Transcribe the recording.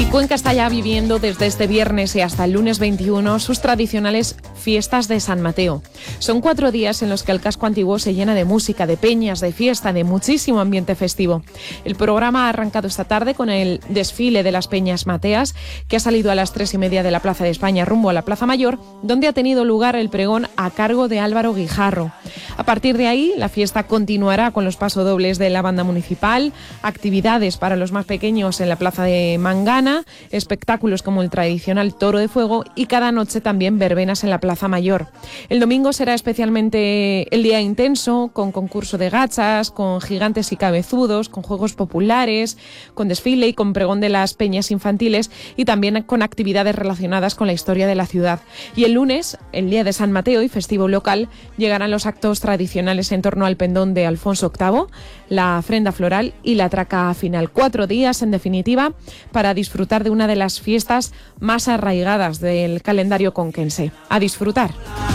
Cuenca está ya viviendo desde este viernes y hasta el lunes 21 sus tradicionales fiestas de San Mateo. Son 4 días en los que el casco antiguo se llena de música, de peñas, de fiesta, de muchísimo ambiente festivo. El programa ha arrancado esta tarde con el desfile de las Peñas Mateas, que ha salido a las 3:30 de la Plaza de España rumbo a la Plaza Mayor, donde ha tenido lugar el pregón a cargo de Álvaro Guijarro. A partir de ahí, la fiesta continuará con los pasodobles de la banda municipal, actividades para los más pequeños en la Plaza de Mangana, espectáculos como el tradicional Toro de Fuego y cada noche también verbenas en la Plaza Mayor. El domingo será especialmente el día intenso, con concurso de gachas, con gigantes y cabezudos, con juegos populares, con desfile y con pregón de las peñas infantiles y también con actividades relacionadas con la historia de la ciudad. Y el lunes, el día de San Mateo y festivo local, llegarán los actos tradicionales en torno al pendón de Alfonso VIII, la ofrenda floral y la traca final. 4 días, en definitiva, para disfrutar de una de las fiestas más arraigadas del calendario conquense. A disfrutar.